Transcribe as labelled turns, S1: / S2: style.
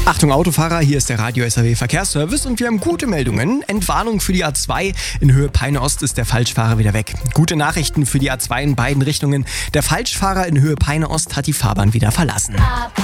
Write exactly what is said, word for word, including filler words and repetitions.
S1: Achtung Autofahrer, hier ist der Radio S R W Verkehrsservice und wir haben gute Meldungen. Entwarnung für die A zwei. In Höhe Peine Ost ist der Falschfahrer wieder weg. Gute Nachrichten für die A zwei in beiden Richtungen. Der Falschfahrer in Höhe Peine Ost hat die Fahrbahn wieder verlassen.